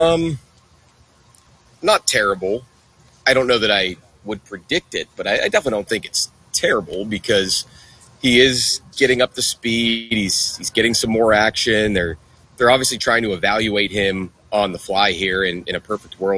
Um, Not terrible. I don't know that I would predict it, but I definitely don't think it's terrible because he is getting up to speed. He's getting some more action. They're obviously trying to evaluate him on the fly here. In a perfect world,